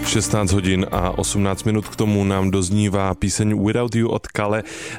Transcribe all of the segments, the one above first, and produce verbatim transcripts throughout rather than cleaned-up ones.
šestnáct hodin a osmnáct minut, k tomu nám doznívá píseň Without You od Kale.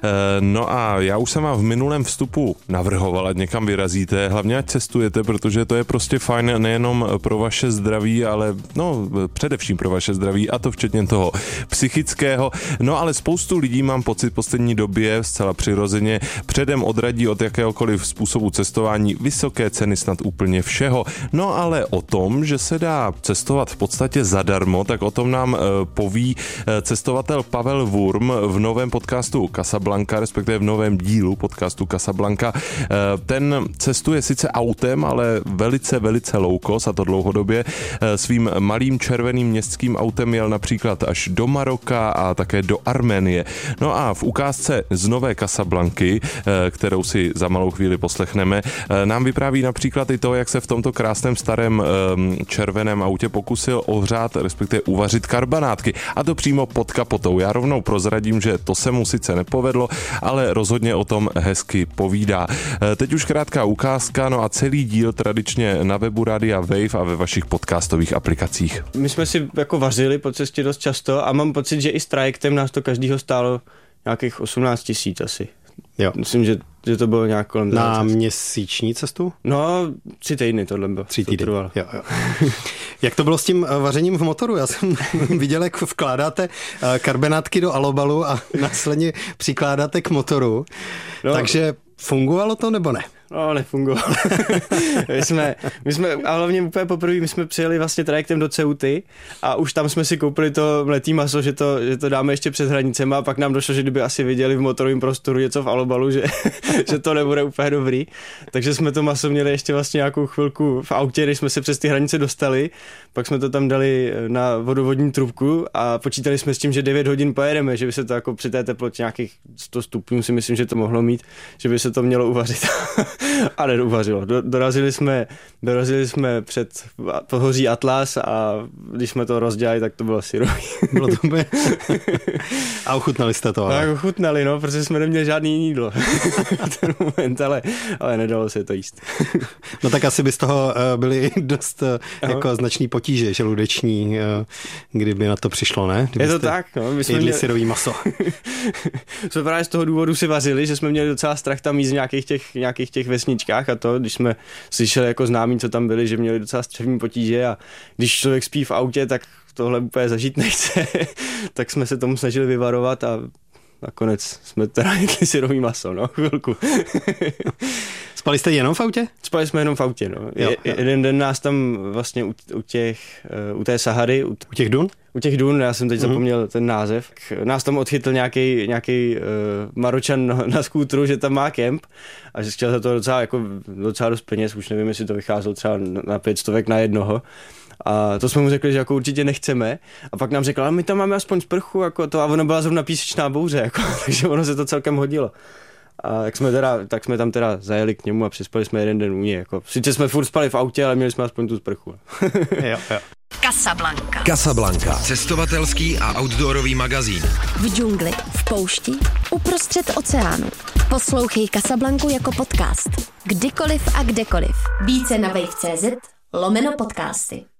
No a já už jsem vám v minulém vstupu navrhoval, ať někam vyrazíte, hlavně ať cestujete, protože to je prostě fajn nejenom pro vaše zdraví, ale no především pro vaše zdraví, a to včetně toho psychického. No ale spoustu lidí, mám pocit, v poslední době zcela přirozeně předem odradí od jakéhokoliv způsobu cestování, vysoké ceny snad úplně všeho. No ale o tom, že se dá cestovat v podstatě zadarmo, tak o tom nám poví cestovatel Pavel Wurm v novém podcastu Casablanca, respektive v novém dílu podcastu Casablanca. Ten cestuje sice autem, ale velice, velice low cost, a to dlouhodobě. Svým malým červeným městským autem jel například až do Maroka a také do Arménie. No a v ukázce z nové Casablanky, kterou si za malou chvíli poslechneme, nám vypráví například i to, jak se v tomto krásném starém červeném autě pokusil ohřát, respektive uvařit karbanátky, a to přímo pod kapotou. Já rovnou prozradím, že to se mu sice nepovedlo, ale rozhodně o tom hezky povídá. Teď už krátká ukázka, no a celý díl tradičně na webu Rádia Wave a ve vašich podcastových aplikacích. My jsme si jako vařili po cestě dost často a mám pocit, že i s trajektem nás to každýho stálo nějakých osmnáct tisíc asi. Jo. Myslím, že, že to bylo nějak kolem na měsíční cestu? No, tři týdny tohle bylo. Tři týdny. Jo, jo. Jak to bylo s tím vařením v motoru? Já jsem viděl, jak vkládáte karbenátky do alobalu a následně přikládáte k motoru. No. Takže fungovalo to nebo ne? No, nefungovalo. my, jsme, my jsme, a hlavně úplně poprvé, my jsme přijeli vlastně trajektem do Ceuty a už tam jsme si koupili to mletý maso, že to, že to dáme ještě před hranicema, a pak nám došlo, že kdyby asi viděli v motorovém prostoru něco v alobalu, že, že to nebude úplně dobrý. Takže jsme to maso měli ještě vlastně nějakou chvilku v autě, než jsme se přes ty hranice dostali, pak jsme to tam dali na vodovodní trubku a počítali jsme s tím, že devět hodin pojedeme, že by se to jako při té teplotě nějakých sto stupňů si myslím, že to mohlo mít, že by se to mělo uvařit. A neuvařilo. Do, dorazili jsme, dorazili jsme před pohoří Atlas a když jsme to rozdělali, tak to bylo syrový. Bylo to úplně... A ochutnali jste to? Ale... Tak ochutnali, no, protože jsme neměli žádný jídlo v ten moment, ale, ale nedalo se to jíst. No tak asi by z toho byly dost jako značný potíže žaludeční, kdyby na to přišlo, ne? Kdybyste je to tak, no. My jsme jedli měli... syrový maso. jsme právě z toho důvodu si vařili, že jsme měli docela strach tam jíst v nějakých těch, nějakých těch vesničkách a to, když jsme slyšeli jako známí, co tam byli, že měli docela střevní potíže, a když člověk spí v autě, tak tohle úplně zažít nechce. Tak jsme se tomu snažili vyvarovat a nakonec jsme teda jedli syrový maso, no, chvilku. Spali jste jenom v autě? Spali jsme jenom v autě, no. Jo, je, jo. Jeden den nás tam vlastně u, u těch, u té Sahary. U, u těch dun? U těch dun, já jsem teď mm. zapomněl ten název. Nás tam odchytl nějaký nějaký uh, Maročan na, na skútru, že tam má kemp a že chtěl za to docela, jako, docela dost peněz, už nevím, jestli to vycházelo třeba na pět stovek na jednoho. A to jsme mu řekli, že jako určitě nechceme. A pak nám řekl, ale my tam máme aspoň sprchu, jako to, a ono byla zrovna písečná bouře, jako, takže ono se to celkem hodilo. A jak jsme teda, tak jsme tam teda zajeli k němu a přespali jsme jeden den u něj. Jako. Sice jsme furt spali v autě, ale měli jsme aspoň tu sprchu. jo, jo. Casablanca. Casablanca. Cestovatelský a outdoorový magazín. V džungli, v poušti, uprostřed oceánu. Poslouchej Casablancu jako podcast. Kdykoliv a kdekoliv. Více na wave tečka cz lomeno podcasty.